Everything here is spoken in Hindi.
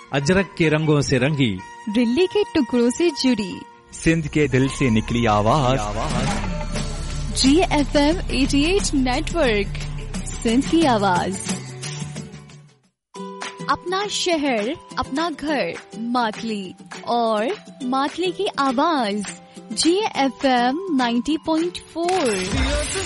अजरक के रंगों से रंगी, दिल्ली के टुकड़ों से जुड़ी, सिंध के दिल से निकली आवाज। GFM 88 नेटवर्क, सिंध की आवाज। अपना शहर, अपना घर, मातली और मातली की आवाज। GFM 90.4।